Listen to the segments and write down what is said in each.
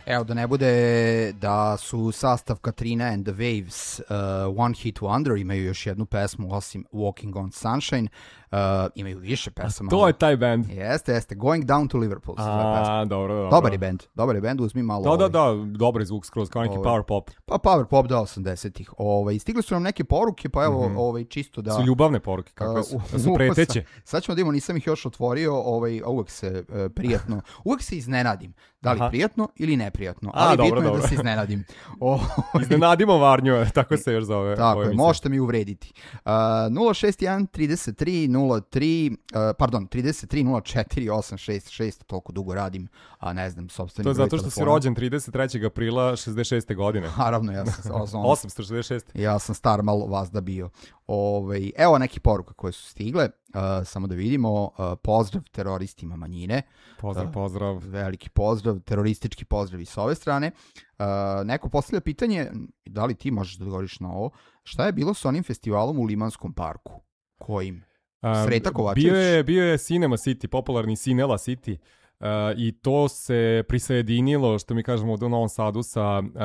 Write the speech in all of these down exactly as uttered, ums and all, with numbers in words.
Evo, da ne bude da su sastav Katrina and the Waves uh, One Hit Wonder, imaju još jednu pesmu osim Walking on Sunshine, uh, imaju više pesama. To je taj band. Jeste, jeste. Going Down to Liverpool. A, dobro, dobro. Dobar je band, dobar je band, uzmi malo. Da, ovaj. da, da, dobar je zvuk skroz, kao neki ovaj. power pop. Pa power pop da osamdesetih. Ovaj, stigli su nam neke poruke, pa evo, mm-hmm. ovaj, čisto da... Su ljubavne poruke, kakve su? Da su preteće? Sad ćemo da imamo, nisam ih još otvorio, ovaj, uvek se uh, prijatno, uvek se iznenadim. Da li Aha. prijatno ili neprijatno, ali A, bitno dobro, je dobro. Da se iznenadim. O, Iznenadimo Varnju, tako se još zove. Tako je, možete mi uvrediti. Uh, nula šest jedan trideset tri nula tri, uh, pardon, trideset tri nula četiri osam šest šest, toliko dugo radim, a ne znam, sopstveni broj telefona. To je zato što si rođen trideset trećeg aprila šezdeset šeste godine. Naravno, ja sam osamsto šezdeset šest. Ja sam star malo vas da bio. Ove, evo neki poruka koje su stigle, uh, samo da vidimo, uh, pozdrav teroristima manjine. Pozdrav, pozdrav. Uh, veliki pozdrav, teroristički pozdrav i s ove strane. Uh, neko postavlja pitanje, da li ti možeš da odgovoriš na ovo, šta je bilo s onim festivalom u Limanskom parku? Kojim? Sreta Kovačević? Bio je, bio je Cinema City, popularni Cinela City. Uh, i to se prisajedinilo, što mi kažemo u Novom Sadu sa,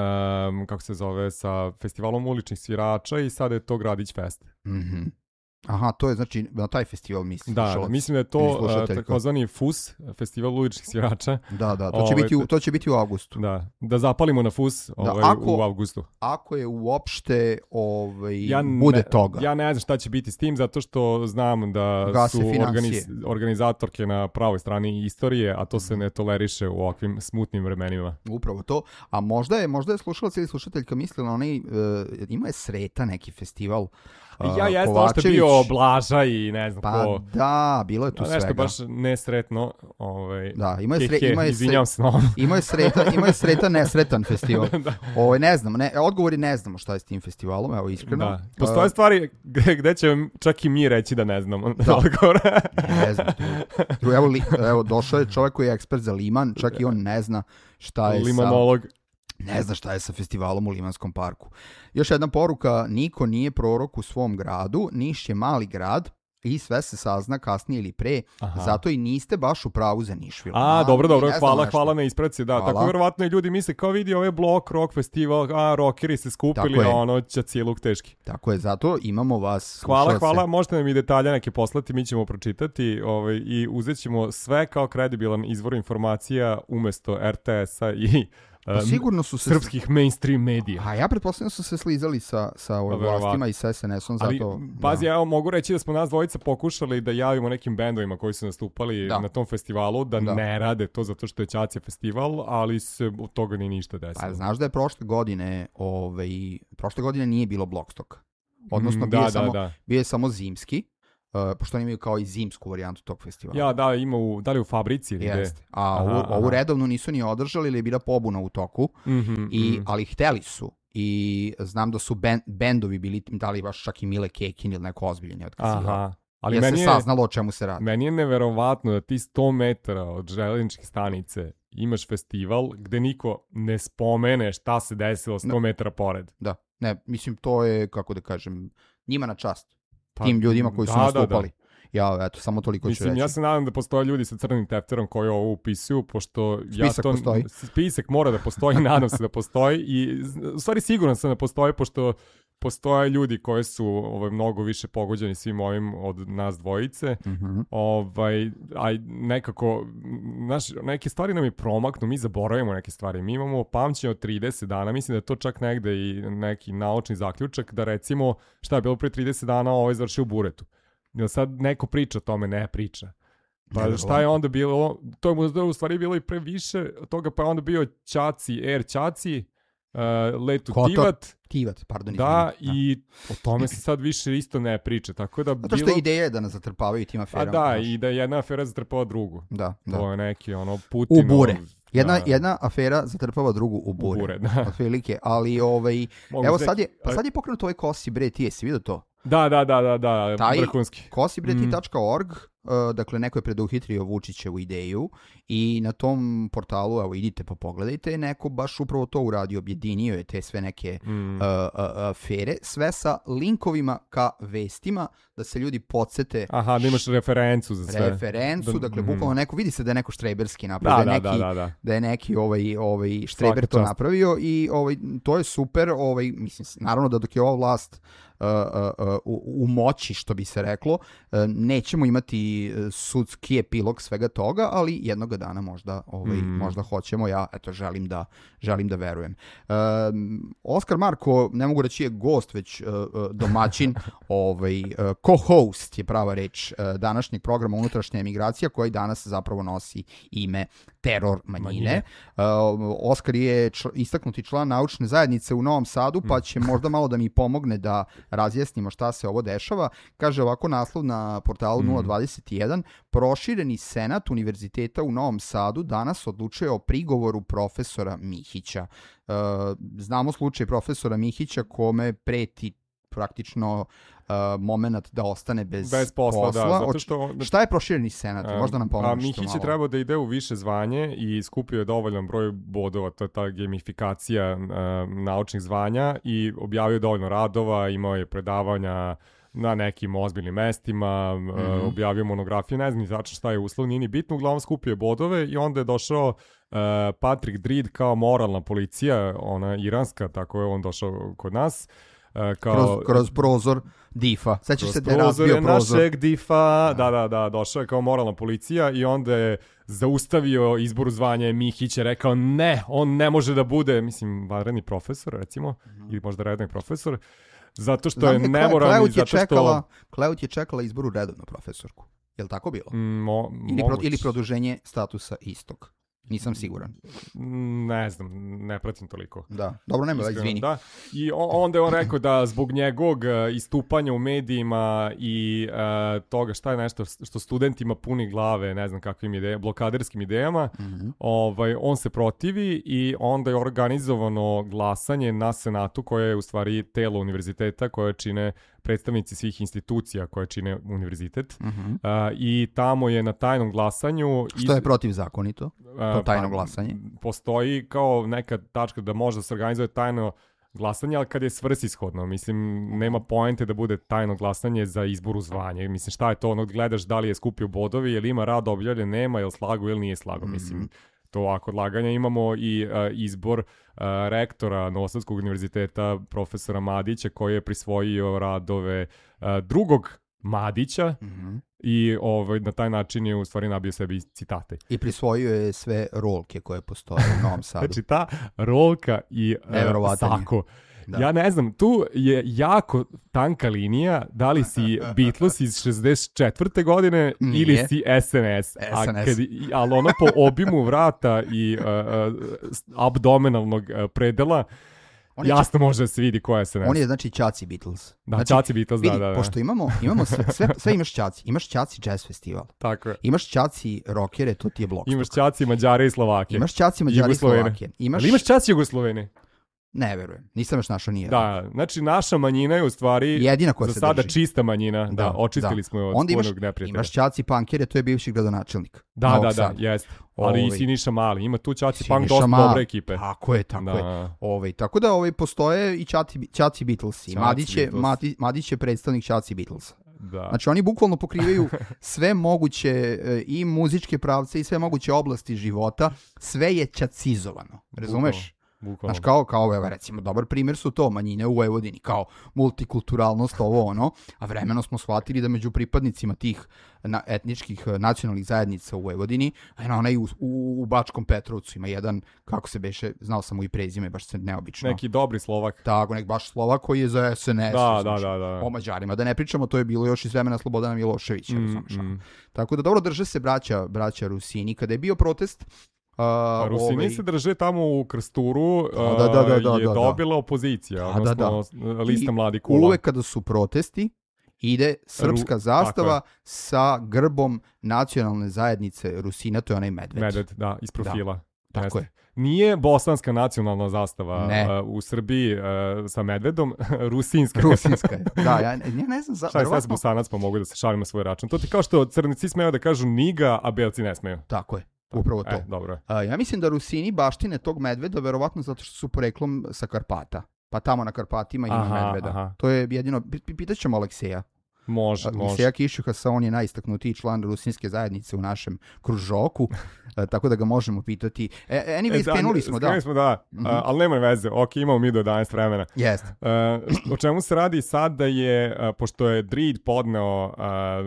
um, kako se zove, sa festivalom uličnih svirača i sada je to Gradić Fest. Mhm. Aha, to je znači na taj festival mislim. Da, šalac, mislim da je to uh, takozvani F U S, festival uličnih svirača. Da, da, to će, ove, biti, u, to će biti u avgustu. Da, da zapalimo na F U S ovaj, da, ako, u avgustu. Ako je uopšte ovaj, ja ne, bude toga. Ja ne znam šta će biti s tim, zato što znam da Gase su organiz, organizatorke na pravoj strani istorije, a to se ne toleriše u ovakvim smutnim vremenima. Upravo to. A možda je, možda je slušalac ili slušateljka mislila na onaj, uh, ima je Sreta neki festival. Uh, ja jesam ošto bio Blaža i ne znam pa ko. Pa da, bilo je tu nešto svega. Nešto baš nesretno. Ovaj, da, ima je, sre, sre, ima je, izvinjam se na ima je sreta, ima je sreta nesretan festival. da. Ovaj, ne znam, ne, odgovori ne znamo šta je s tim festivalom, evo iskreno. Da. Postoje uh, stvari gde će čak i mi reći da ne znamo. Da. ne znam. Tu, evo, li, evo, došao je čovjek koji je ekspert za Liman, čak i on ne zna šta je Limanolog. sa... Ne zna šta je sa festivalom u Limanskom parku. Još jedna poruka, niko nije prorok u svom gradu, Niš je mali grad i sve se sazna kasnije ili pre, Aha. zato i niste baš u pravu za Nišvil. A, a dobro, dobro, hvala, hvala na ispraci, da, hvala. Tako vjerovatno i ljudi misle kao vidi ovaj blok, rock festival, a rockeri se skupili, a ono će cijelog teški. Tako je, zato imamo vas. Hvala, hvala, možete nam i detalje neke poslati, mi ćemo pročitati ovaj, i uzet ćemo sve kao kredibilan izvor informacija umjesto R T S-a i Pa sigurno su se srpskih mainstream medija. A ja pretpostavljam su se slizali sa sa ovim vlastima i sa S N S-om zato. Ali, pazi, ja mogu reći da smo nas dvojica pokušali da javimo nekim bendovima koji su nastupali da. na tom festivalu da, da ne rade to zato što je Ćaća festival, ali se od toga ni ništa desilo. Pa znaš da je prošle godine, ovaj prošle godine nije bilo Blockstock. Odnosno mm, bio, da, je da, samo, da. bio je samo zimski. Uh, pošto oni imaju kao i zimsku varijantu tog festivala. Ja, da, ima u, da li u fabrici ili gde? A aha, ovu, ovu redovnu nisu ni održali ili je bila pobuna u toku, mm-hmm, i, mm. ali hteli su. I znam da su ben, bendovi bili, da li baš čak i Mile Kekin ili neko ozbiljni otkazivao. Ali jer meni se je, saznalo o čemu se radi. Meni je neverovatno da ti sto metara od železničke stanice imaš festival gde niko ne spomene šta se desilo sto metara pored. Da, ne, mislim to je, kako da kažem, njima na čast. Pa, tim ljudima koji su da, nastupali. Da, da. Ja, eto, samo toliko Mislim, ću reći. Ja se nadam da postoje ljudi sa crnim tefterom koji ovo upisuju, pošto spisak ja to... postoji. Spisak mora da postoji, nadam se da postoji i u stvari siguran sam da postoji, pošto postoje ljudi koji su ovaj, mnogo više pogođeni svim ovim od nas dvojice. Mm-hmm. Ovaj, a nekako, naš, neke stvari nam je promaknu, mi zaboravimo neke stvari. Mi imamo pamćenje od trideset dana, mislim da je to čak negde i neki naučni zaključak, da recimo šta je bilo pre trideset dana, ovo je završio u buretu. Jel sad neko priča o tome? Ne priča. Pa šta je onda bilo? To je u stvari bilo i pre više toga, pa je onda bio Ćaci, Air Ćaci, uh, Letu Kotor, Tivat. Tivat, pardon. Da, izmeni. I o tome se sad više isto ne priča. Tako da bilo... To što je ideja da nas zatrpavaju tim aferama. A da, i da jedna afera zatrpava drugu. Da, da. To je neki ono Putinov... U bure. Jedna, da, jedna afera zatrpava drugu u bure. U bure, da. Otprilike, ali ovaj... Mogu evo sad je, pa sad je pokrenut ovaj Kosi bre, ti jesi vidio to? Da, da, da, da, da, taj vrhunski. kosi bre ti tačka org, uh, dakle neko je preduhitrio Vučićevu ideju i na tom portalu, evo idite pa pogledajte, neko baš upravo to uradio, objedinio je te sve neke mm. uh, uh, afere, sve sa linkovima ka vestima, da se ljudi podsete. Aha, da imaš referencu za sve. Referencu, da, dakle, mm. bukvalno neko, vidi se da je neko štreberski napravio, da, da, da, da, da. da je neki ovaj, ovaj štreber to napravio i ovaj, to je super, ovaj, mislim, naravno da dok je ova vlast Uh, uh, u, u moći, što bi se reklo, uh, nećemo imati sudski epilog svega toga, ali jednog dana možda, ovaj, mm. možda hoćemo, ja eto želim da, želim da verujem. Uh, Oskar Marko, ne mogu reći je gost, već uh, domaćin, ovaj, uh, co-host je prava reč uh, današnjeg programa Unutrašnja emigracija, koji danas zapravo nosi ime Teror manjine. manjine. Uh, Oskar je čl- istaknuti član naučne zajednice u Novom Sadu, pa će možda malo da mi pomogne da razjasnimo šta se ovo dešava. Kaže ovako naslov na portalu nula dvadeset jedan, prošireni senat Univerziteta u Novom Sadu danas odlučuje o prigovoru profesora Mihića. Uh, znamo slučaj profesora Mihića kome preti praktično uh, moment da ostane bez, bez posla. posla. Da, zato što, o, šta je prošireni senat? Um, Možda nam pomoći. A Mihić je trebao da ide u više zvanje i skupio je dovoljan broj bodova, to je ta gamifikacija uh, naučnih zvanja i objavio dovoljno radova, imao je predavanja na nekim ozbiljnim mestima, mm-hmm. uh, objavio monografiju, ne znam zašto šta je uslov, nije ni bitno, uglavnom skupio bodove i onda je došao uh, Patrick Dreed kao moralna policija, ona iranska, tako je on došao kod nas. Uh, kao, kroz, kroz prozor difa. Sećaš se da je razbio prozor našeg difa, da, da, da, došao je kao moralna policija i onda je zaustavio izbor zvanja Mihića, rekao ne, on ne može da bude, mislim, vanredni profesor, recimo, mm-hmm. ili možda redni profesor, zato što Znam je nemoralni, zato što... Čekala, Kleut je čekala izboru redovnu profesorku. Je li tako bilo? Mo, ili, pro, ili produženje statusa istog. Nisam siguran. Ne znam, ne pratim toliko. Da, dobro, nema, izvini. Da. I onda je on rekao da zbog njegovog istupanja u medijima i uh, toga šta je nešto što studentima puni glave, ne znam kakvim idejama, blokaderskim idejama, mm-hmm. ovaj, on se protivi i onda je organizovano glasanje na senatu koje je u stvari telo univerziteta koje čine predstavnici svih institucija koje čine univerzitet. Mm-hmm. Uh, I tamo je na tajnom glasanju... Što je protivzakonito? To tajno glasanje? Postoji kao neka tačka da može da se organizuje tajno glasanje, ali kad je svrsishodno. Mislim, nema poente da bude tajno glasanje za izbor u zvanje. Mislim, šta je to? Ono, gledaš da li je skupio bodovi, je li ima rad objavljen, nema, je li slago ili nije slago. Mm-hmm. Mislim, to ako odlaganja imamo i uh, izbor uh, rektora Novosadskog univerziteta, profesora Madića, koji je prisvojio radove uh, drugog Madića, mm-hmm. i ovaj, na taj način je u stvari nabio sebi citate. I prisvojio je sve rolke koje postoje u Novom Sadu. Znači ta rolka i uh, sako. Da. Ja ne znam, tu je jako tanka linija, da li si Beatles iz šezdeset četvrte godine Nije. ili si S N S. A kad, ali ono po obimu vrata i uh, uh, abdomenalnog uh, predela, jasno ča... može da se vidi koja je S N S. On je znači Ćaci Beatles. Da, znači, Ćaci Beatles, vidi, da, da. Pošto imamo, imamo sve, sve, sve imaš Ćaci. Imaš Ćaci Jazz Festival. Tako je. Imaš Ćaci rockere, to ti je Blogstock. Imaš Ćaci Mađare i Slovake. Imaš Ćaci Mađare i Slovake. Imaš... Ali imaš Ćaci Jugoslovene? Ne verujem, nisam još našao nije. Da, znači naša manjina je u stvari jedina koja za se sada drži. Čista manjina, da, da očistili da. smo je od spolnog neprijatelja. Imaš Ćaci Pankere, to je bivši gradonačelnik. Da, Novog da, da, Sada. jest. Ali Ove, i Siniša Mali, ima tu Ćaci Punk dosta dobre ekipe. Tako je, tako da. je. Ove, tako da ove, postoje i Ćaci, Ćaci Beatlesi. Madić je, Mati, Madić je predstavnik Ćaci Beatlesa. Da. Znači oni bukvalno pokrivaju sve moguće e, i muzičke pravce i sve moguće oblasti života. Sve je ćacizovano. Razumeš? Bukvalno. Znaš, kao, kao evo, recimo, dobar primjer su to manjine u Vojvodini, kao multikulturalnost, ovo ono, a vremeno smo shvatili da među pripadnicima tih na, etničkih nacionalnih zajednica u Vojvodini, a onaj u, u, u Bačkom Petrovcu ima jedan, kako se beše, znao sam mu i prezime, baš se neobično. Neki dobri Slovak. Tako, nek baš Slovak koji je za S N S. Da, da, da, da. O Mađarima, da ne pričamo, to je bilo još iz vremena Slobodana Miloševića. Mm, mm. Tako da dobro drže se braća, braća Rusini. Kada je bio protest, Uh, Rusini ovaj... se drže tamo u Krsturu, uh, da, da, da, da, je da, dobila opozicija, da, odnosno da, da. lista I Mladi Kula. Uvek kada su protesti, ide srpska Ru... zastava sa grbom nacionalne zajednice Rusina, to je onaj medved. Medved, da, iz profila. Da. Tako Jeste. je. Nije bosanska nacionalna zastava ne. uh, u Srbiji uh, sa medvedom, rusinska. Rusinska je. Da, ja, ja ne znam. Za, Šta je sad bosanac pa mogu da se šalim na svoj račun. To ti kao što crnici smeju da kažu niga, a belci ne smeju. Tako je. Upravo to. E, dobro. A, ja mislim da Rusini baštine tog medveda verovatno zato što su poreklom sa Karpata. Pa tamo na Karpatima ima aha, medveda. Aha. To je jedino, pitaćemo Alekseja. Može, može. Alekseja Kišjuhasa, on je najistaknutiji član rusinske zajednice u našem kružoku, tako da ga možemo pitati. E, anyway, e, skrenuli smo, da. smo, da, mm-hmm. uh, ali nema veze, ok, imamo mi do jedanaest vremena. Jeste. Uh, o čemu se radi sad da je, uh, pošto je Drid podneo uh,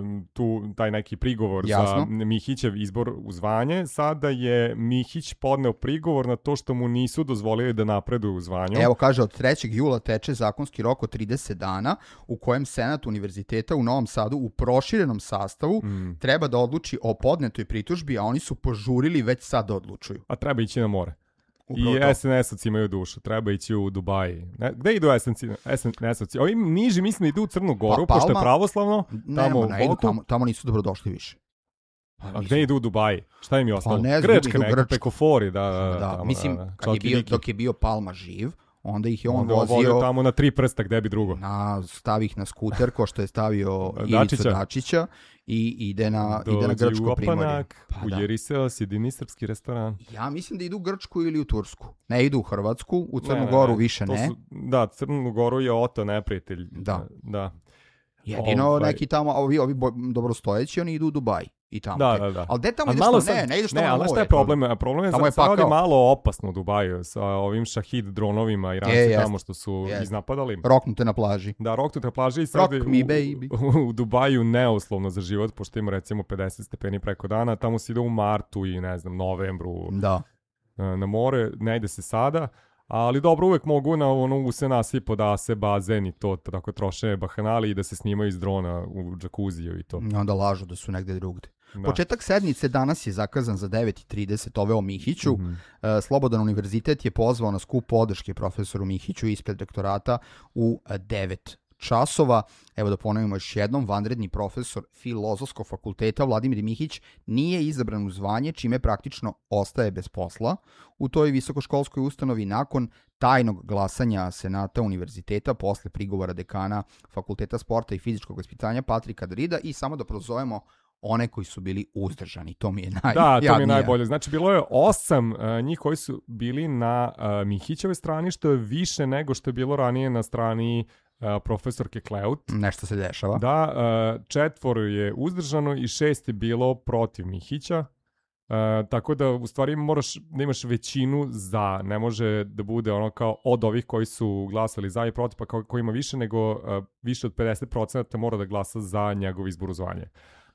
tu, taj neki prigovor Jasno. za Mihićev izbor u zvanje, sada je Mihić podneo prigovor na to što mu nisu dozvolili da napreduje u zvanju. Evo, kaže, od trećeg jula teče zakonski rok od trideset dana u kojem Senat univerziteta u Novom Sadu u proširenom sastavu mm. treba da odluči o podnetoj pritužbi, a oni su požurili već sad da odlučuju. A treba ići na more. Upravo I to. es en es-ovci imaju dušu. Treba ići u Dubaji. Ne, gde idu es en es-ovci? Ovim niži mislim da idu u Crnu Goru, pa, pošto je pravoslavno. Tamo, nema, ne idu, tamo, tamo nisu dobrodošli više. Pa, a gde idu u Dubaji? Šta im je ostalo? Pa ne, Grčka neka, preko Fori. Da, da, da. Tamo, mislim, da, da. Kad je bio, dok je bio Palma živ, onda ih je on onda vozio tamo na tri prsta, gde bi drugo. Na, stavi ih na skuter, ko što je stavio Ivicu Dačića i ide na, ide na Grčko primorje. Pa, u Jeriselas, jedini srpski restoran. Ja mislim da idu u Grčku ili u Tursku. Ne idu u Hrvatsku, u Crnu ne, Goru ne, više ne. Su, da, Crnu Goru je Oto neprijatelj. Da. da. Jedino ovaj. neki tamo, ovi, ovi dobrostojeći, oni idu u Dubaj. I tamo da, da, da. Ali gde tamo ideš tamo? Sam, ne, ne ideš tamo ne, na more. Ne, ali šta je problem? Problem je da se radi malo opasno u Dubaju sa ovim šahid dronovima Iranci e, tamo što su jest. iznapadali. Roknute na plaži. Da, roknute na plaži i sad Rock me, baby. U, u Dubaju neuslovno za život, pošto ima recimo pedeset stepeni preko dana, tamo se ide u martu i ne znam, novembru da. na more, ne ide se sada. Ali dobro, uvek mogu na ono se nasipo da se bazen i to, tako troše bahanali i da se snimaju iz drona u džakuziju i to. I onda lažu da su negde drugde. Da. Početak sednice danas je zakazan za devet i trideset ove o Mihiću. Mm-hmm. Slobodan univerzitet je pozvao na skup podrške profesoru Mihiću ispred rektorata u devet časova. Evo da ponovimo još jednom, vanredni profesor Filozofskog fakulteta Vladimir Mihić nije izabran u zvanje, čime praktično ostaje bez posla. U toj visokoškolskoj ustanovi nakon tajnog glasanja Senata univerziteta posle prigovora dekana Fakulteta sporta i fizičkog vaspitanja Patrika Drida i samo da prozovemo one koji su bili uzdržani. To mi je najjadnije. Da, to mi je najbolje. Znači, bilo je osam uh, njih koji su bili na uh, Mihićevoj strani, što je više nego što je bilo ranije na strani uh, profesorke Kleut. Nešto se dešava. Da, uh, četvor je uzdržano i šest je bilo protiv Mihića. Uh, tako da, u stvari, moraš da imaš većinu za, ne može da bude ono kao od ovih koji su glasali za i protiv, pa kao, ko ima više, nego uh, više od pedeset posto mora da glasa za njegov izbor u zvanje.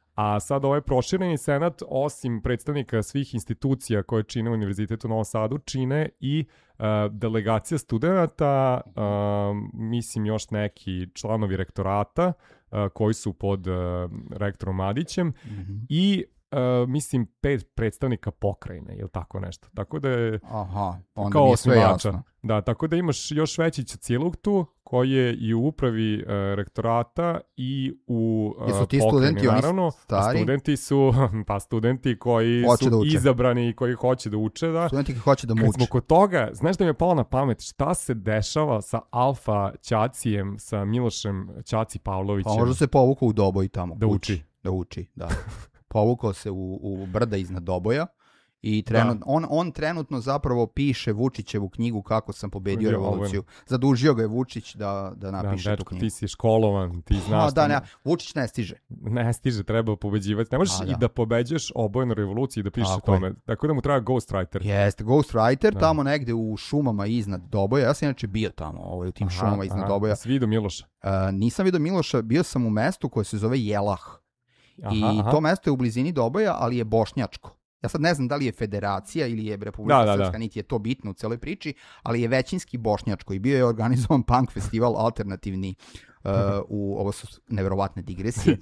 A sad ovaj prošireni senat, osim predstavnika svih institucija koje čine Univerzitet u Novom Sadu, čine i uh, delegacija studenta, uh, mislim još neki članovi rektorata uh, koji su pod uh, rektorom Madićem mm-hmm. i Uh, mislim pet predstavnika pokrajine ili tako nešto. Tako da je Aha, onda kao mi je sve jasno. Da, tako da imaš još Većića cijelog tu koji je i u upravi uh, rektorata i u uh, Jesu ti studenti naravno. Oni stari? Studenti su pa studenti koji hoće su da izabrani i koji hoće da uče. Da. Studenti koji hoće da muče. Kad smo kod toga, znaš da mi je palo na pamet šta se dešava sa Alfa Ćacijem, sa Milošem Ćaci Pavlovićem? Pa možda se povukao u Doboj tamo. Da uči. uči. Da uči, da. Povukao se u, u brda iznad Doboja i trenut, on, on trenutno zapravo piše Vučićevu knjigu Kako sam pobedio revoluciju. Zadužio ga je Vučić da, da napiše da, dečko, tu knjigu. Ti si školovan, ti znaš. A, da, ne, Vučić ne stiže. Ne stiže, treba pobeđivati. Ne možeš A, da. i da pobeđeš obojenu revoluciju i da pišeš o tome. Je. Tako da mu treba ghostwriter. Jeste, ghostwriter, da. Tamo negde u šumama iznad Doboja. Ja sam inače bio tamo, ovaj, u tim aha, šumama iznad aha. Doboja. Jesi vidio Miloša? Uh, nisam vidio Miloša, bio sam u mestu koje se zove Jelah. Aha, I aha. to mesto je u blizini Doboja, ali je bošnjačko. Ja sad ne znam da li je federacija ili je Republika da, Srpska, da, da. niti je to bitno u celoj priči, ali je većinski bošnjačko i bio je organizovan punk festival alternativni. Uh, u, ovo su neverovatne digresije.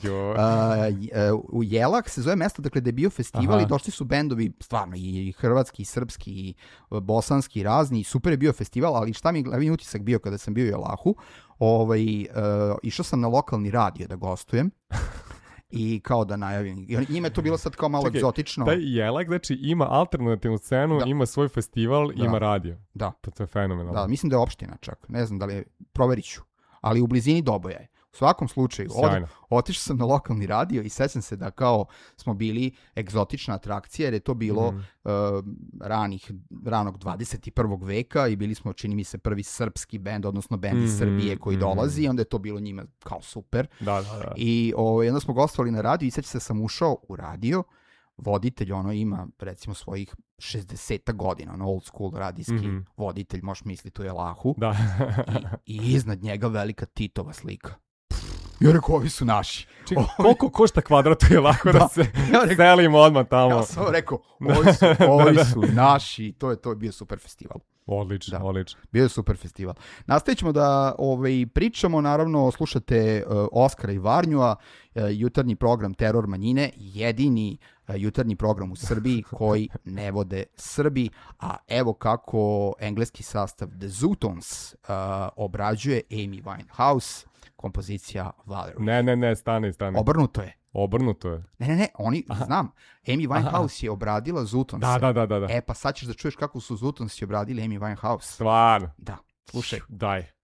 uh, u Jelah se zove mesto, dakle, da je bio festival aha. i došli su bendovi, stvarno, i hrvatski, i srpski, i bosanski, razni, super je bio festival, ali šta mi je glavni utisak bio kada sam bio u Jelahu, ovaj, uh, išao sam na lokalni radio da gostujem. i kao da najavim. I njima je to bilo sad kao malo Čekaj, egzotično. Taj Jelak, znači, ima alternativnu scenu, da. ima svoj festival, da. ima radio. Da. To, to je fenomenalno. Da, mislim da je opština čak. Ne znam da li je, proverit ću. Ali u blizini Doboja je. U svakom slučaju, od, otišao sam na lokalni radio i sećam se da kao smo bili egzotična atrakcija, jer je to bilo mm. uh, ranih, ranog dvadeset prvog veka i bili smo, čini mi se, prvi srpski bend, odnosno bend iz mm-hmm. Srbije koji mm-hmm. dolazi i onda je to bilo njima kao super. Da, da, da. I o, onda smo gostovali na radio i sećam se da sam ušao u radio, voditelj ono ima recimo svojih šezdeset godina, ono old school radijski mm-hmm. voditelj, možeš misliti to je Lahu. Da. I, I iznad njega velika Titova slika. Ja rekao, ovi su naši. Čekaj, koliko košta kvadrat je lako da, da se ja rekao, selimo odmah tamo? Ja sam rekao, ovi su, ovi da, da. su naši. To je, to je bio super festival. Odlično, da. odlično. Bio je super festival. Nastavit ćemo da ovaj, pričamo, naravno, slušate uh, Oskara i Varnjua, uh, jutarnji program Teror manjine, jedini uh, jutarnji program u Srbiji koji ne vode Srbi, a evo kako engleski sastav The Zootons uh, obrađuje Amy Winehouse, kompozicija Valerie. Ne, ne, ne, stani, stani. Obrnuto je. Obrnuto je. Ne, ne, ne, oni, Aha. znam, Amy Winehouse Aha. je obradila Zootonse. Da, da, da, da, da. E, pa sad ćeš da čuješ kako su Zootonsi obradili Amy Winehouse. Stvarno? Da, slušaj. Daj.